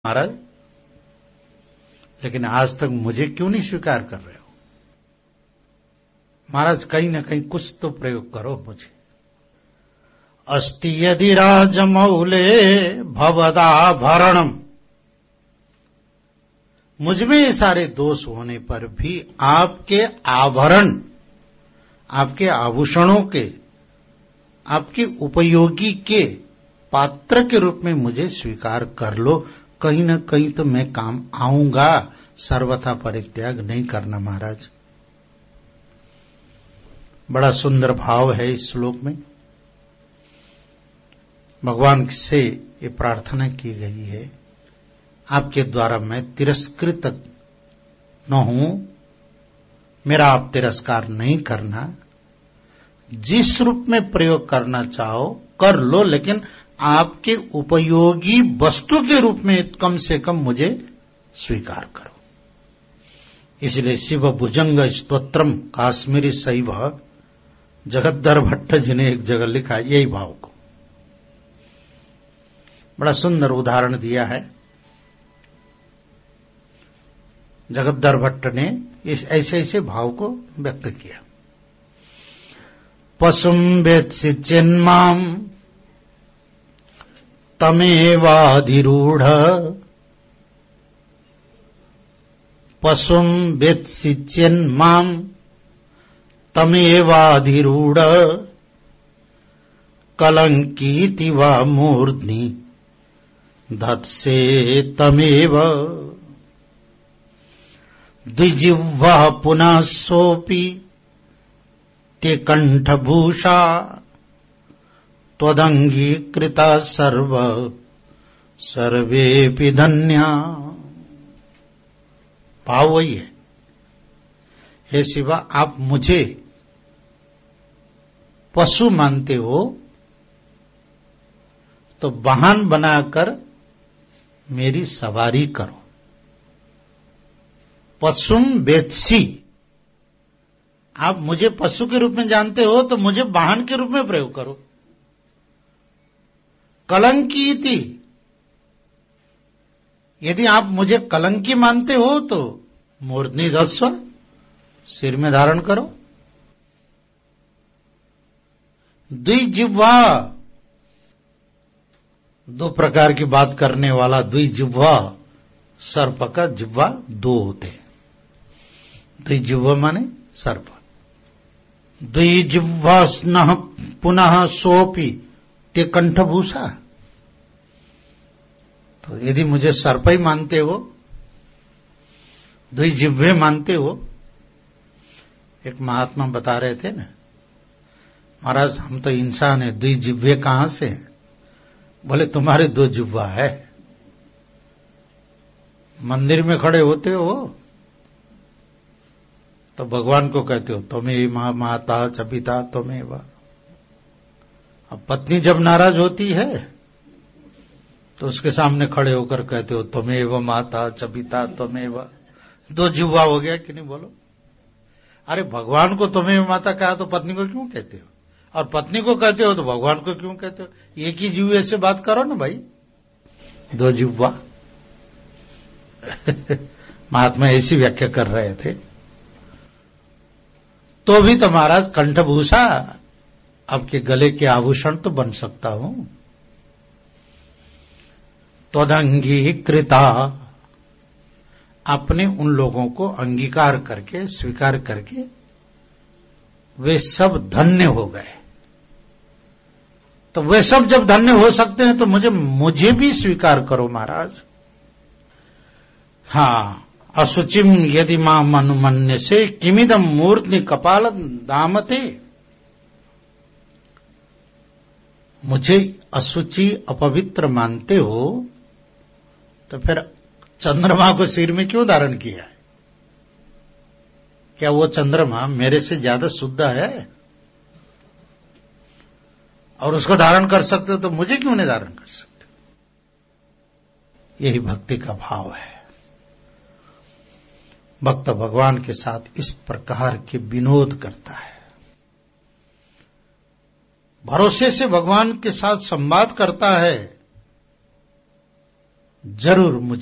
महाराज, लेकिन आज तक मुझे क्यों नहीं स्वीकार कर रहे हो? महाराज, कहीं ना कहीं कुछ तो प्रयोग करो मुझे। अस्ति यदि राजमौले भवदाभरणम, मुझमें ये सारे दोष होने पर भी आपके आभरण, आपके आभूषणों के, आपके उपयोगी के पात्र के रूप में मुझे स्वीकार कर लो। कहीं न कहीं तो मैं काम आऊंगा, सर्वथा परित्याग नहीं करना। महाराज, बड़ा सुंदर भाव है इस श्लोक में। भगवान से ये प्रार्थना की गई है, आपके द्वारा मैं तिरस्कृत न हूं, मेरा आप तिरस्कार नहीं करना। जिस रूप में प्रयोग करना चाहो कर लो, लेकिन आपके उपयोगी वस्तु के रूप में कम से कम मुझे स्वीकार करो। इसलिए शिव भुजंग स्तोत्रम काश्मीरी शैव जगद्दर भट्ट जी ने एक जगह लिखा यही भाव को, बड़ा सुंदर उदाहरण दिया है। जगद्दर भट्ट ने इस ऐसे भाव को व्यक्त किया। पशुम वेत्सि चेन्माम तमेवाधिरूढ़, पशुम वेत्सि चेन्माम तमेवाधिरूढ़, कलंकीति वा मूर्ध्नि धत्से तमेव, द्विजिह्वा पुनः सोऽपि ते कंठभूषा, त्वदंगीकृता सर्व सर्वेपि धन्या। भाव वही है, हे शिवा, आप मुझे पशु मानते हो तो वाहन बनाकर मेरी सवारी करो। पशुम वेत्सि, आप मुझे पशु के रूप में जानते हो तो मुझे वाहन के रूप में प्रयोग करो। कलंकीति, यदि आप मुझे कलंकी मानते हो तो मूर्ध्नि धत्स्व, सिर में धारण करो। द्विजिह्वा, दो प्रकार की बात करने वाला द्विजिह्वा, सर्प का जिह्वा दो होते हैं। द्विजिह्वा माने सर्प। द्विजिह्वा स्नः पुनः सोपि ते कंठभूषा, तो यदि मुझे सर्प ही मानते हो, द्विजिह्वे मानते हो। एक महात्मा बता रहे थे ना, महाराज हम तो इंसान है, द्विजिह्वे कहां से? बोले तुम्हारे दो जिह्वा है, मंदिर में खड़े होते हो तो भगवान को कहते हो त्वमेव माता च पिता त्वमेव। अब पत्नी जब नाराज होती है तो उसके सामने खड़े होकर कहते हो त्वमेव माता च पिता त्वमेव। दो जिह्वा हो गया कि नहीं? बोलो। अरे भगवान को त्वमेव माता कहा तो पत्नी को क्यों कहते हो? और पत्नी को कहते हो तो भगवान को क्यों कहते हो? एक ही जिह्वे से बात करो ना भाई, दो जिह्वा। महात्मा ऐसी व्याख्या कर रहे थे। तो भी तो महाराज कंठभूषा, आपके गले के आभूषण तो बन सकता हूं। त्वदंगीकृता, आपने उन लोगों को अंगीकार करके, स्वीकार करके वे सब धन्य हो गए। तो वे सब जब धन्य हो सकते हैं तो मुझे भी स्वीकार करो महाराज। हाँ, असुचिम यदि माम अनुमन्य से किमिदम मूर्ध्नि कपाल दामते, मुझे असुचि अपवित्र मानते हो तो फिर चंद्रमा को सिर में क्यों धारण किया है? क्या वो चंद्रमा मेरे से ज्यादा शुद्ध है? और उसको धारण कर सकते हो तो मुझे क्यों नहीं धारण कर सकते? यही भक्ति का भाव है। भक्त भगवान के साथ इस प्रकार के विनोद करता है, भरोसे से भगवान के साथ संवाद करता है। जरूर मुझे